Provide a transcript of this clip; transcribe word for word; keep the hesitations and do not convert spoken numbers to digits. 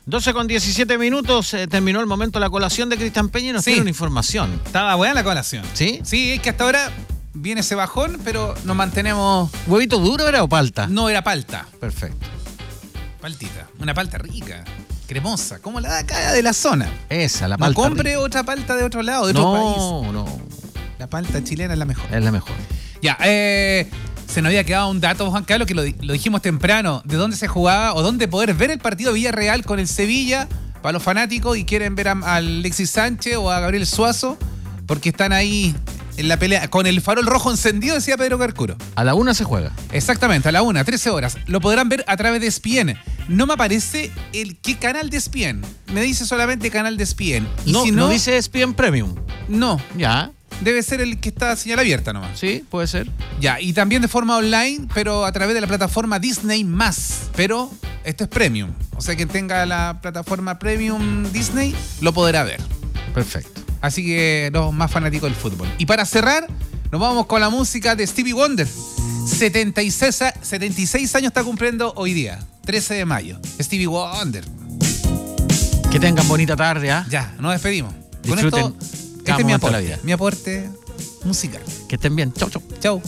doce con diecisiete minutos, eh, terminó el momento de la colación de Cristian Peña y nos Sí. tiene una información. Estaba buena la colación. ¿Sí? Sí, es que hasta ahora viene ese bajón, pero nos mantenemos... ¿Huevito duro era o palta? No era palta. Perfecto. Paltita. Una palta rica, cremosa, como la de acá de la zona. Esa, la No palta. compre rica. otra palta de otro lado, de otro país. No, no, La palta chilena es la mejor. es la mejor. Ya, eh, se nos había quedado un dato, Juan Carlos, que lo, lo dijimos temprano, de dónde se jugaba o dónde poder ver el partido Villarreal con el Sevilla, para los fanáticos y quieren ver a, a Alexis Sánchez o a Gabriel Suazo, porque están ahí en la pelea, con el farol rojo encendido, decía Pedro Carcuro. A la una se juega. Exactamente, a la una, trece horas. Lo podrán ver a través de E S P N. No me aparece el qué canal de E S P N. Me dice solamente canal de E S P N. Y No, si no no, dice E S P N Premium. no, Ya, debe ser el que está señal abierta nomás. sí, puede ser. Ya, y también de forma online, pero a través de la plataforma Disney más. Pero esto es premium. O sea, quien tenga la plataforma premium Disney lo podrá ver. Perfecto. Así que los más fanáticos del fútbol. Y para cerrar, nos vamos con la música de Stevie Wonder. setenta y seis, setenta y seis años está cumpliendo hoy día, trece de mayo. Stevie Wonder. Que tengan bonita tarde, ¿ah? Ya, nos despedimos. Disfruten Con esto, cada este es mi momento de la aporte, vida. mi aporte musical. Que estén bien. Chau, chau. Chau.